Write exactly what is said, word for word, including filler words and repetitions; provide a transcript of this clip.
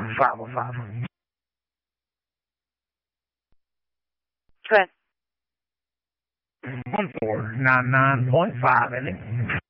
five oh five. Trent. One four nine nine point five, isn't it?